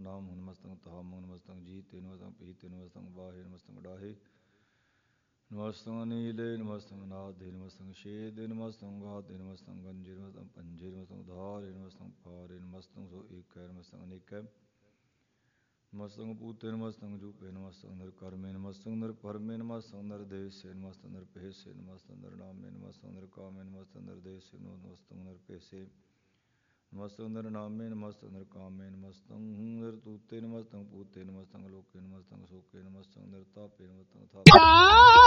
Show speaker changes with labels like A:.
A: ਨਾਮ ਨਮਸਤੰ ਤਾਮ ਨਮਸਤੰ ਜੀਤੇ ਨਮਸਤੰ ਪੀਤੇ ਨਮਸਤੰ ਬਾਹੇ ਨਮਸਤੰ ਡਾਹੇ ਨਮਸਤੰ ਨੀਲੇ ਨਮਸਤੰ ਨਾਦੇ ਨਮਸਤੰ ਸ਼ੇਦੇ ਨਮਸਤੰ ਗਾਦੇ ਨਮਸਤੰ ਗੰਜੇ ਨਮਸਤੰ ਪੰਜੇ ਨਮਸਤੰ ਧਾਰੇ ਨਮਸਤੰ ਪਾਰੇ ਨਮਸਤੰ ਸੋ ਏਕੈ ਨਮਸਤੰ ਅਨੇਕੈ ਨਮਸਤੰ ਪੂਤੇ ਨਮਸਤੰ ਜੂਪੇ ਨਮਸਤੰ ਨਿਰਕਰਮੇ ਨਮਸਤੰ ਨਿਰਪਰਮੇ ਨਮਸਤੰ ਨਿਰਦੇਸੇ ਨਮਸਤੰ ਨਿਰਭੇਸੇ ਨਮਸਤੰ ਨਿਰਨਾਮੇ ਨਮਸਤੰ ਨਿਰਕਾਮੇ ਨਮਸਤੰ ਨਿਰਦੇਸੇ ਨਮਸਤੰ ਨਿਰਭੇਸੇ ਨਮਸਤੰ ਨਿਰਨਾਮੇ ਨਮਸਤੰ ਨਿਰਕਾਮੇ ਨਮਸਤੰ ਨਿਰਤੂਤੇ ਨਮਸਤੰ ਪੂਤੇ ਨਮਸਤੰ ਲੋਕੇ ਨਮਸਤੰ ਸੋਕੇ ਨਮਸਤੰ ਨਿਰਤਾਪੇ ਨਮਸਤੰ ਥਾਪੇ